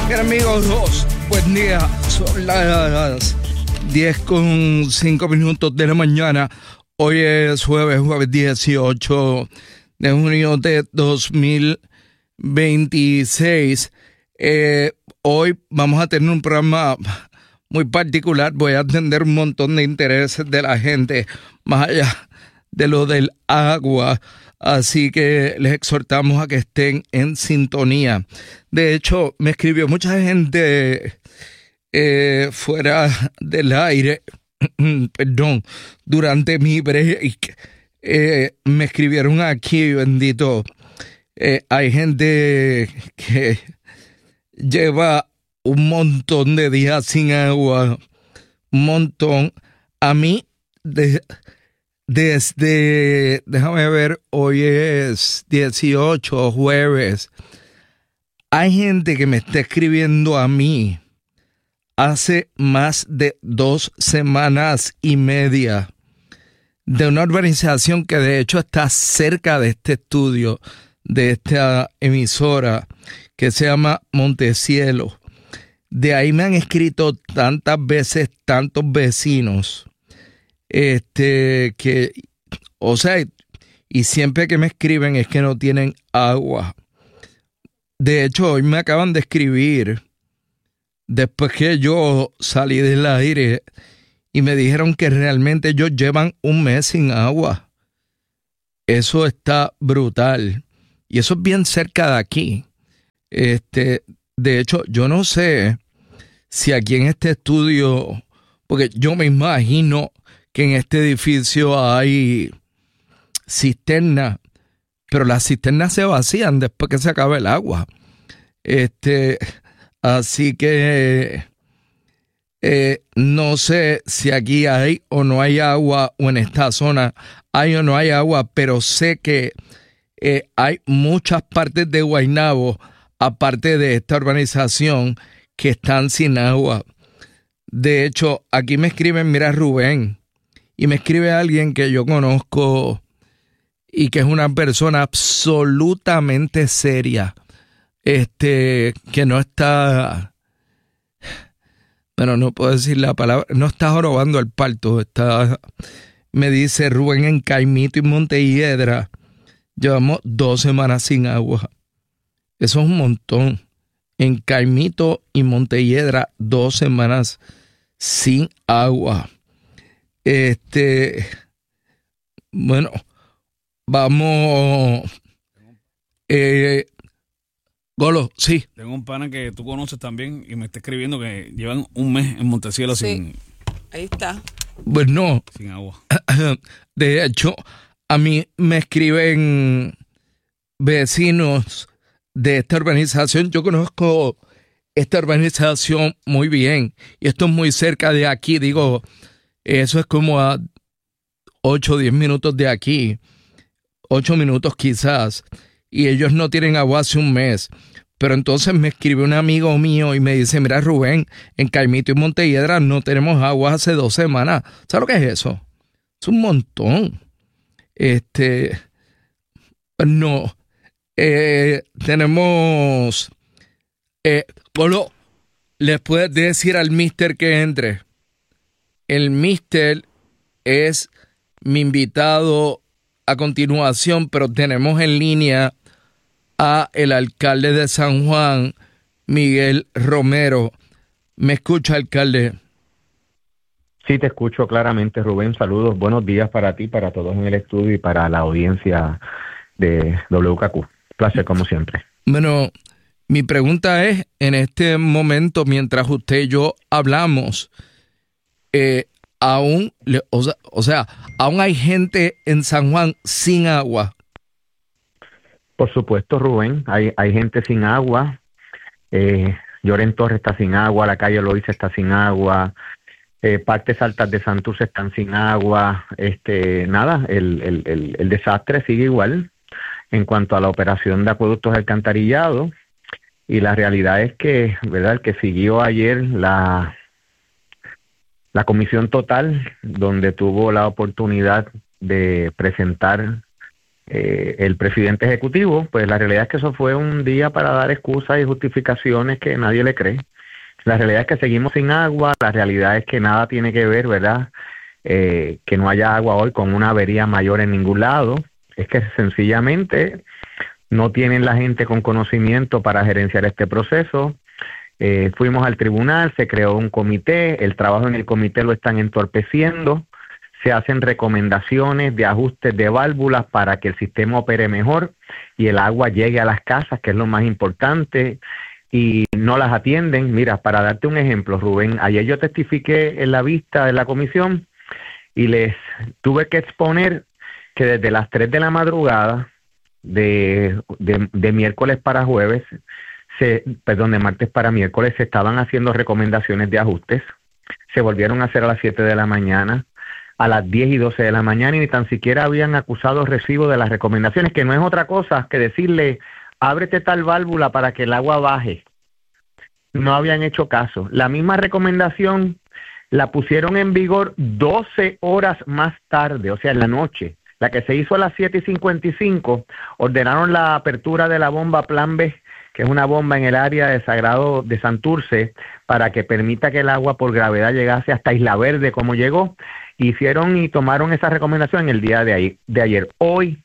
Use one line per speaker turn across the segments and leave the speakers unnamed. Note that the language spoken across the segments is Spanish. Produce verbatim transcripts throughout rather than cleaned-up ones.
Bien, amigos, buen día. Son las diez con cinco minutos de la mañana. Hoy es jueves, jueves dieciocho de junio de dos mil veintiséis. Eh, hoy vamos a tener un programa muy particular. Voy a atender un montón de intereses de la gente, más allá de lo del agua. Así que les exhortamos a que estén en sintonía. De hecho, me escribió mucha gente eh, fuera del aire, perdón, durante mi break. Eh, me escribieron aquí, bendito. Eh, hay gente que lleva un montón de días sin agua, un montón. A mí, de... Desde, déjame ver, hoy es dieciocho, jueves. Hay gente que me está escribiendo a mí hace más de dos semanas y media de una urbanización que de hecho está cerca de este estudio, de esta emisora, que se llama Montecielo. De ahí me han escrito tantas veces tantos vecinos. Este, que, o sea, y siempre que me escriben es que no tienen agua. De hecho, hoy me acaban de escribir, después que yo salí del aire, y me dijeron que realmente ellos llevan un mes sin agua. Eso está brutal. Y eso es bien cerca de aquí. Este, de hecho, yo no sé si aquí en este estudio, porque yo me imagino que en este edificio hay cisternas, pero las cisternas se vacían después que se acaba el agua. Este, así que eh, no sé si aquí hay o no hay agua, o en esta zona hay o no hay agua, pero sé que eh, hay muchas partes de Guaynabo, aparte de esta urbanización, que están sin agua. De hecho, aquí me escriben, mira, Rubén, y me escribe alguien que yo conozco y que es una persona absolutamente seria, este, que no está, bueno, no puedo decir la palabra, no está jorobando el parto, está, me dice Rubén, en Caimito y Montelledra llevamos dos semanas sin agua. Eso es un montón. En Caimito y Montelledra, dos semanas sin agua. Este, bueno, vamos, eh, Golo, sí.
Tengo un pana que tú conoces también y me está escribiendo que llevan un mes en Montecielo
sí,
sin...
ahí está.
Bueno,
sin agua.
De hecho, a mí me escriben vecinos de esta urbanización. Yo conozco esta urbanización muy bien y esto es muy cerca de aquí, digo... Eso es como a ocho o diez minutos de aquí, ocho minutos quizás, y ellos no tienen agua hace un mes. Pero entonces me escribe un amigo mío y me dice, mira Rubén, en Caimito y Montelledra no tenemos agua hace dos semanas. ¿Sabes lo que es eso? Es un montón. Este, no, eh, tenemos, eh, Polo, ¿les puedes decir al mister que entre? El mister es mi invitado a continuación, pero tenemos en línea a el alcalde de San Juan, Miguel Romero. ¿Me escucha, alcalde?
Sí, te escucho claramente, Rubén. Saludos, buenos días para ti, para todos en el estudio y para la audiencia de W K Q. Placer, como siempre.
Bueno, mi pregunta es, en este momento, mientras usted y yo hablamos, Eh, aún, o sea, o sea, aún hay gente en San Juan sin agua.
Por supuesto, Rubén, hay, hay gente sin agua. Eh, Lloren Torres está sin agua, la calle Loíza está sin agua, eh, partes altas de Santurce están sin agua. Este, nada, el, el, el, el desastre sigue igual en cuanto a la operación de acueductos de alcantarillado. Y la realidad es que, ¿verdad?, el que siguió ayer la La comisión total, donde tuvo la oportunidad de presentar eh, el presidente ejecutivo, pues la realidad es que eso fue un día para dar excusas y justificaciones que nadie le cree. La realidad es que seguimos sin agua, la realidad es que nada tiene que ver, ¿verdad? Eh, que no haya agua hoy con una avería mayor en ningún lado. Es que sencillamente no tienen la gente con conocimiento para gerenciar este proceso. Eh, fuimos al tribunal, se creó un comité, el trabajo en el comité lo están entorpeciendo, se hacen recomendaciones de ajustes de válvulas para que el sistema opere mejor y el agua llegue a las casas, que es lo más importante, y no las atienden. Mira, para darte un ejemplo, Rubén, ayer yo testifiqué en la vista de la comisión y les tuve que exponer que desde las tres de la madrugada de, de, de miércoles para jueves, se, perdón, de martes para miércoles, se estaban haciendo recomendaciones de ajustes, se volvieron a hacer a las siete de la mañana, a las diez y doce de la mañana, y ni tan siquiera habían acusado recibo de las recomendaciones, que no es otra cosa que decirle, ábrete tal válvula para que el agua baje. No habían hecho caso. La misma recomendación la pusieron en vigor doce horas más tarde, o sea, en la noche. La que se hizo a las siete y cincuenta y cinco, ordenaron la apertura de la bomba Plan B, que es una bomba en el área de Sagrado de Santurce, para que permita que el agua por gravedad llegase hasta Isla Verde, como llegó. Hicieron y tomaron esa recomendación el día de, ahí, de ayer. Hoy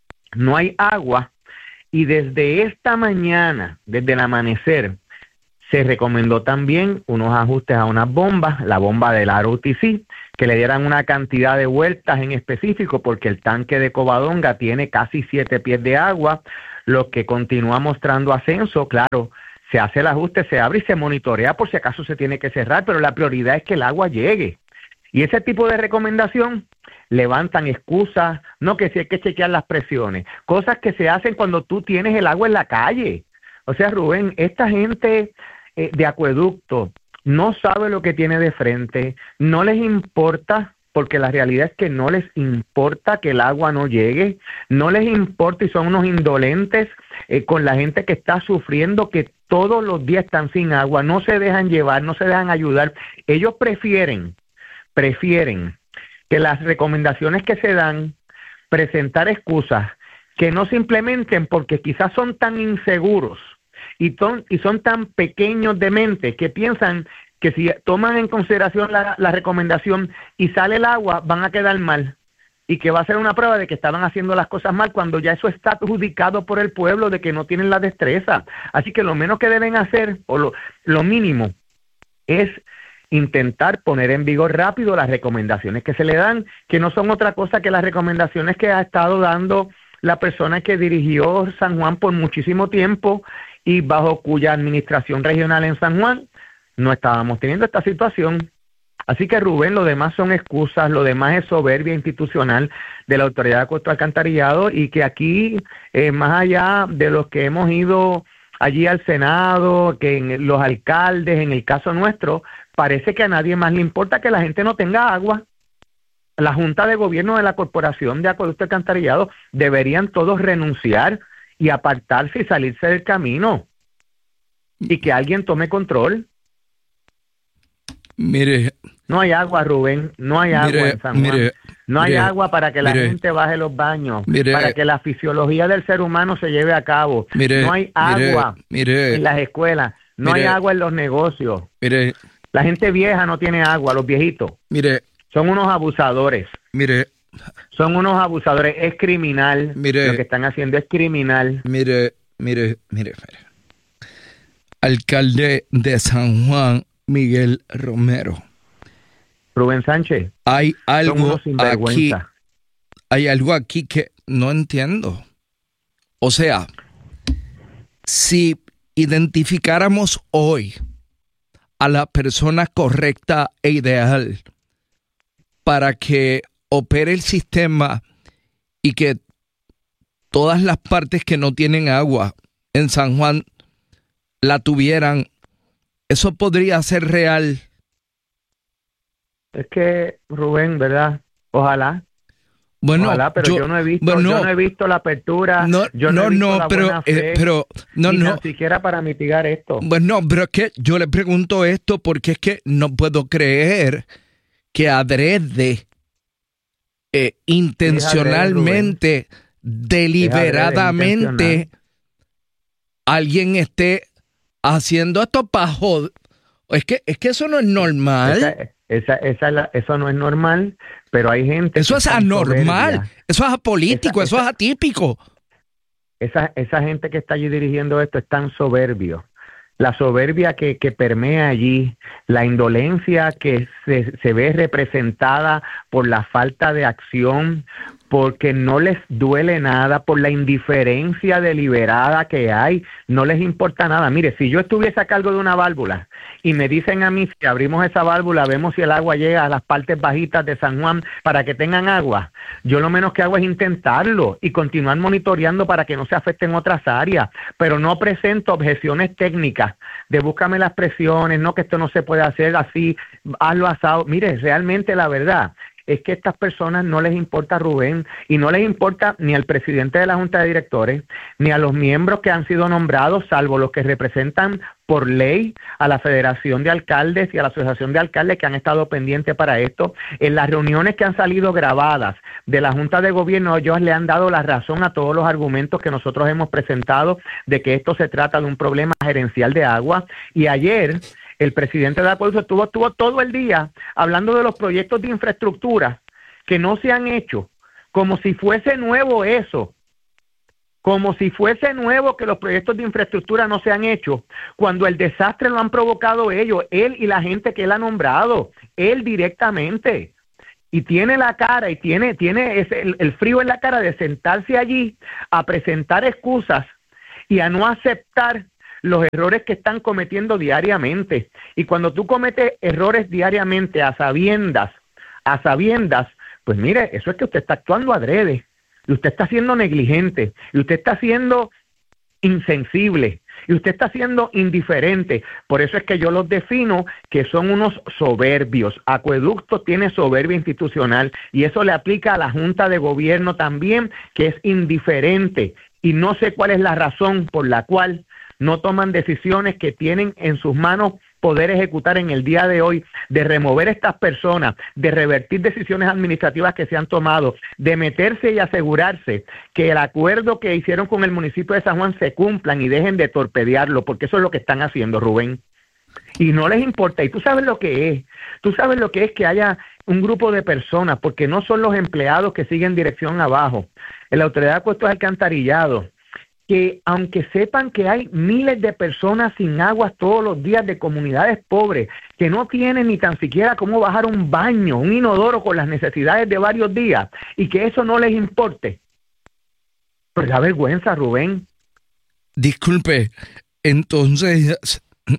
no hay agua, y desde esta mañana, desde el amanecer, se recomendó también unos ajustes a unas bombas, la bomba del R O T C, que le dieran una cantidad de vueltas en específico, porque el tanque de Covadonga tiene casi siete pies de agua, lo que continúa mostrando ascenso. Claro, se hace el ajuste, se abre y se monitorea por si acaso se tiene que cerrar, pero la prioridad es que el agua llegue. Y ese tipo de recomendación levantan excusas, no, que si hay que chequear las presiones, cosas que se hacen cuando tú tienes el agua en la calle. O sea, Rubén, esta gente eh, de acueducto no sabe lo que tiene de frente, no les importa, porque la realidad es que no les importa que el agua no llegue, no les importa, y son unos indolentes eh, con la gente que está sufriendo, que todos los días están sin agua, no se dejan llevar, no se dejan ayudar. Ellos prefieren, prefieren que las recomendaciones que se dan, presentar excusas que no se implementen porque quizás son tan inseguros y, ton, y son tan pequeños de mente que piensan que si toman en consideración la, la recomendación y sale el agua, van a quedar mal, y que va a ser una prueba de que estaban haciendo las cosas mal, cuando ya eso está adjudicado por el pueblo, de que no tienen la destreza. Así que lo menos que deben hacer, o lo, lo mínimo, es intentar poner en vigor rápido las recomendaciones que se le dan, que no son otra cosa que las recomendaciones que ha estado dando la persona que dirigió San Juan por muchísimo tiempo, y bajo cuya administración regional en San Juan no estábamos teniendo esta situación. Así que, Rubén, lo demás son excusas, lo demás es soberbia institucional de la Autoridad de Acueducto y Alcantarillado, y que aquí, eh, más allá de los que hemos ido allí al Senado, que en los alcaldes, en el caso nuestro, parece que a nadie más le importa que la gente no tenga agua. La Junta de Gobierno de la Corporación de Acueducto y Alcantarillado deberían todos renunciar y apartarse y salirse del camino, y que alguien tome control.
Mire,
no hay agua, Rubén, no hay agua
mire,
en San Juan.
Mire,
no hay
mire,
agua para que la
mire,
gente baje los baños,
mire,
para que la fisiología del ser humano se lleve a cabo.
Mire,
no hay agua
mire, mire,
en las escuelas, no
mire,
hay agua en los negocios.
Mire,
la gente vieja no tiene agua, los viejitos.
Mire,
son unos abusadores.
Mire,
son unos abusadores, es criminal.
Mire,
lo que están haciendo es criminal.
Mire, mire, mire, mire. Alcalde de San Juan, Miguel Romero.
Rubén Sánchez.
Hay algo aquí, hay algo aquí que no entiendo. O sea, si identificáramos hoy a la persona correcta e ideal para que opere el sistema y que todas las partes que no tienen agua en San Juan la tuvieran, eso podría ser real.
Es que, Rubén, ¿verdad? Ojalá.
Bueno,
Ojalá, pero yo, yo no he visto,
bueno,
yo no he visto la apertura.
No,
yo no,
no,
he visto
no
la
pero,
buena fe,
eh, pero, no,
ni
no.
Ni siquiera para mitigar esto.
Bueno, pero es que yo le pregunto esto porque es que no puedo creer que adrede, eh, intencionalmente, deliberadamente alguien esté haciendo esto para joder. Es que, es que eso no es normal.
Esa, esa, esa es la, eso no es normal, pero hay gente...
Eso es anormal,
soberbia.
Eso es apolítico,
esa,
eso
esa,
es atípico.
Esa, esa gente que está allí dirigiendo esto es tan soberbio. La soberbia que, que permea allí, la indolencia que se, se ve representada por la falta de acción, porque no les duele nada, por la indiferencia deliberada que hay, no les importa nada. Mire, si yo estuviese a cargo de una válvula y me dicen a mí, si abrimos esa válvula, vemos si el agua llega a las partes bajitas de San Juan para que tengan agua, yo lo menos que hago es intentarlo y continuar monitoreando para que no se afecten otras áreas, pero no presento objeciones técnicas de búscame las presiones, no, que esto no se puede hacer así, hazlo asado. Mire, realmente la verdad es que a estas personas no les importa, Rubén, y no les importa ni al presidente de la Junta de Directores, ni a los miembros que han sido nombrados, salvo los que representan por ley a la Federación de Alcaldes y a la Asociación de Alcaldes que han estado pendientes para esto. En las reuniones que han salido grabadas de la Junta de Gobierno, ellos le han dado la razón a todos los argumentos que nosotros hemos presentado de que esto se trata de un problema gerencial de agua. Y ayer el presidente de Acueducto estuvo, estuvo todo el día hablando de los proyectos de infraestructura que no se han hecho, como si fuese nuevo eso, como si fuese nuevo que los proyectos de infraestructura no se han hecho, cuando el desastre lo han provocado ellos, él y la gente que él ha nombrado, él directamente. Y tiene la cara y tiene, tiene ese, el, el frío en la cara de sentarse allí a presentar excusas y a no aceptar los errores que están cometiendo diariamente. Y cuando tú cometes errores diariamente a sabiendas, a sabiendas, pues mire, eso es que usted está actuando adrede, y usted está siendo negligente, y usted está siendo insensible, y usted está siendo indiferente. Por eso es que yo los defino que son unos soberbios. Acueducto tiene soberbia institucional, y eso le aplica a la Junta de Gobierno también, que es indiferente, y no sé cuál es la razón por la cual no toman decisiones que tienen en sus manos poder ejecutar en el día de hoy, de remover estas personas, de revertir decisiones administrativas que se han tomado, de meterse y asegurarse que el acuerdo que hicieron con el municipio de San Juan se cumplan y dejen de torpedearlo, porque eso es lo que están haciendo, Rubén. Y no les importa, y tú sabes lo que es, tú sabes lo que es que haya un grupo de personas, porque no son los empleados que siguen dirección abajo, en la Autoridad de Acueductos Alcantarillados, que aunque sepan que hay miles de personas sin agua todos los días de comunidades pobres, que no tienen ni tan siquiera cómo bajar un baño, un inodoro con las necesidades de varios días, y que eso no les importe, pues da vergüenza, Rubén.
Disculpe, entonces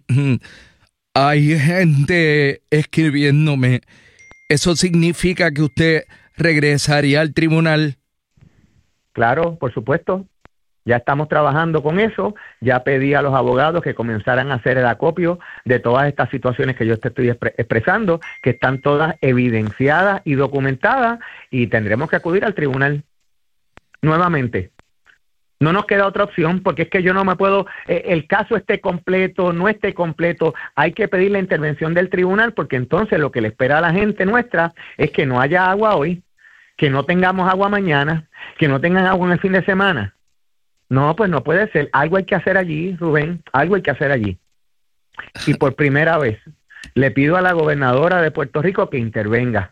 hay gente escribiéndome, ¿eso significa que usted regresaría al tribunal?
Claro, por supuesto. Ya estamos trabajando con eso, ya pedí a los abogados que comenzaran a hacer el acopio de todas estas situaciones que yo te estoy expre- expresando, que están todas evidenciadas y documentadas, y tendremos que acudir al tribunal nuevamente. No nos queda otra opción, porque es que yo no me puedo, eh, el caso esté completo, no esté completo, hay que pedir la intervención del tribunal, porque entonces lo que le espera a la gente nuestra es que no haya agua hoy, que no tengamos agua mañana, que no tengan agua en el fin de semana. No, pues no puede ser. Algo hay que hacer allí, Rubén, algo hay que hacer allí. Y por primera vez le pido a la gobernadora de Puerto Rico que intervenga.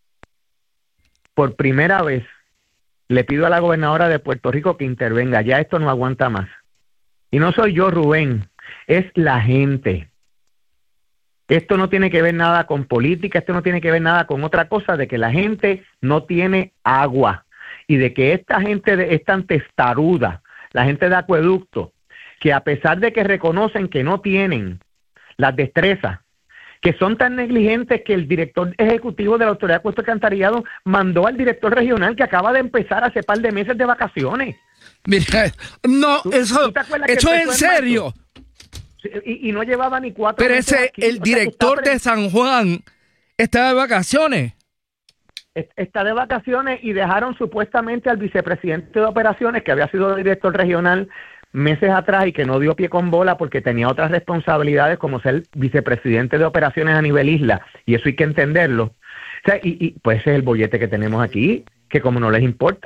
Por primera vez le pido a la gobernadora de Puerto Rico que intervenga. Ya esto no aguanta más. Y no soy yo, Rubén, es la gente. Esto no tiene que ver nada con política, esto no tiene que ver nada con otra cosa, de que la gente no tiene agua y de que esta gente es tan testaruda, la gente de Acueducto, que a pesar de que reconocen que no tienen las destrezas, que son tan negligentes que el director ejecutivo de la Autoridad de Acueductos Alcantarillados mandó al director regional que acaba de empezar hace par de meses de vacaciones.
Mira, no,
¿Tú,
eso,
¿tú te acuerdas
eso
que
es en serio.
Y, y no llevaba ni cuatro
Pero
meses
ese,
aquí.
el
O sea,
director
está
de San Juan está de vacaciones.
Está de vacaciones y dejaron supuestamente al vicepresidente de operaciones, que había sido director regional meses atrás y que no dio pie con bola porque tenía otras responsabilidades como ser vicepresidente de operaciones a nivel isla, y eso hay que entenderlo. O sea, y, y pues ese es el bollete que tenemos aquí, que como no les importa,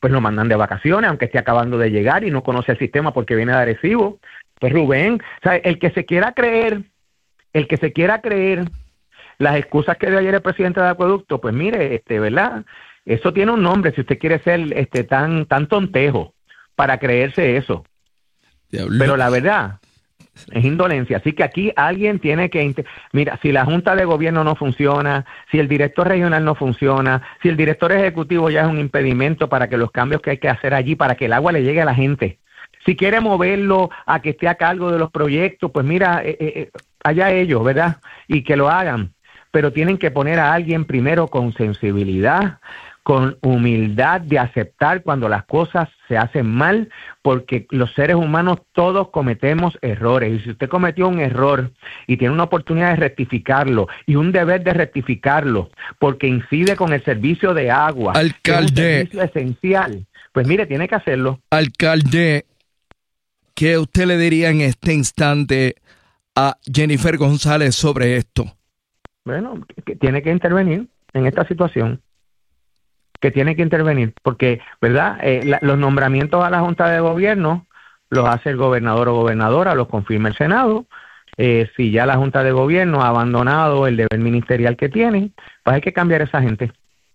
pues lo mandan de vacaciones, aunque esté acabando de llegar y no conoce el sistema porque viene de Arecibo. Pues Rubén, o sea, el que se quiera creer, el que se quiera creer las excusas que dio ayer el presidente de Acueducto, pues mire, este, ¿verdad? Eso tiene un nombre, si usted quiere ser este tan, tan tontejo para creerse eso. Diablo. Pero la verdad es indolencia. Así que aquí alguien tiene que... Inter- Mira, si la Junta de Gobierno no funciona, si el director regional no funciona, si el director ejecutivo ya es un impedimento para que los cambios que hay que hacer allí, para que el agua le llegue a la gente. Si quiere moverlo a que esté a cargo de los proyectos, pues mira, eh, eh, allá ellos, ¿verdad? Y que lo hagan. Pero tienen que poner a alguien primero con sensibilidad, con humildad de aceptar cuando las cosas se hacen mal, porque los seres humanos todos cometemos errores. Y si usted cometió un error y tiene una oportunidad de rectificarlo y un deber de rectificarlo, porque incide con el servicio de agua,
alcalde,
que es un servicio esencial, pues mire, tiene que hacerlo.
Alcalde, ¿qué usted le diría en este instante a Jennifer González sobre esto?
Bueno, que tiene que intervenir en esta situación, que tiene que intervenir, porque, ¿verdad? Eh, la, los nombramientos a la Junta de Gobierno los hace el gobernador o gobernadora, los confirma el Senado. Eh, si ya la Junta de Gobierno ha abandonado el deber ministerial que tiene, pues hay que cambiar a esa gente.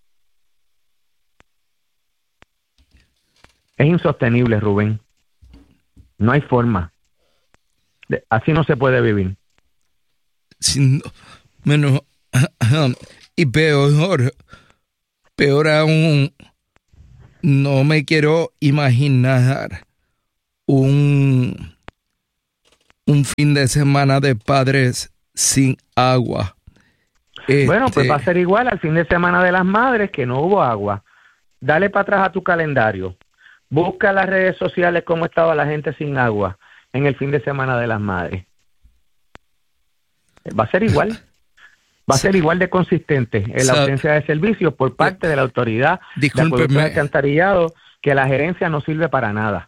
Es insostenible, Rubén. No hay forma. De, así no se puede vivir.
Sin, menos, y peor, peor aún, no me quiero imaginar un, un fin de semana de padres sin agua. Este...
Bueno, pues va a ser igual al fin de semana de las madres, que no hubo agua. Dale para atrás a tu calendario. Busca en las redes sociales cómo estaba la gente sin agua en el fin de semana de las madres. Va a ser igual. Va a ser igual de consistente en la ausencia de servicios por parte de la autoridad de acueductos y alcantarillado, que la gerencia no sirve para nada.